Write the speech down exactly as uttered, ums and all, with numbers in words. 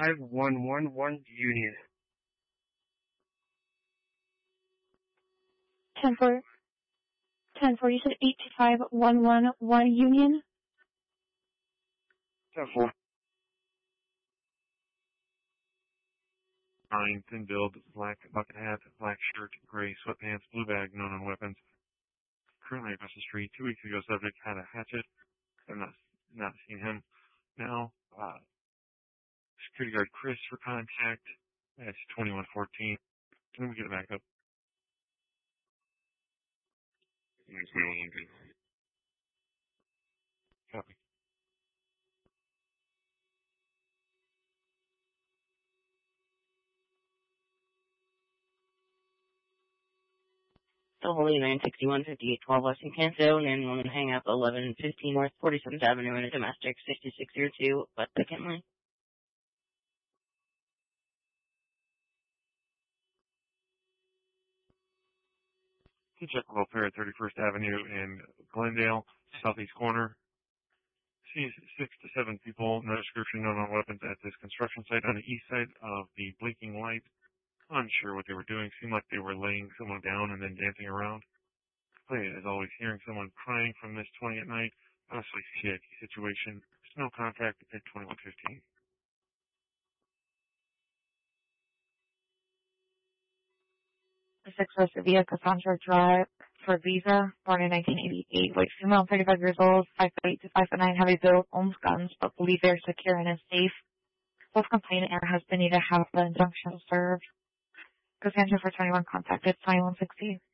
five one one one Union. ten four. ten four, you said eight two five one one one Union? ten four. Fine, thin build, black bucket hat, black shirt, gray sweatpants, blue bag, no known weapons. Currently across the street. Two weeks ago, subject had a hatchet. I've not, not seen him. Now, uh, security guard Chris for contact. That's twenty-one fourteen. Can we get it back up? Copy. Double nine sixty-one fifty-eight twelve West Encanto, nine one one hang up eleven fifteen North forty-seventh Avenue in a domestic sixty-six oh two, but secondly. Check welfare at thirty-first Avenue in Glendale, southeast corner. Sees six to seven people, no description, no known weapons at this construction site on the east side of the blinking light. Unsure what they were doing. Seemed like they were laying someone down and then dancing around. Play, as always, hearing someone crying from this twenty at night. Honestly, shaky situation. No contact at twenty-one fifteen. six oh Sevilla Cassandra Drive for Visa, born in nineteen eighty-eight, white female, thirty-five years old, five foot eight to five foot nine, heavy build, owns guns, but believe they're secure and is safe. Self-complainant error has been needed to have the injunction served. Cassandra for twenty-one contacted twenty-one sixty.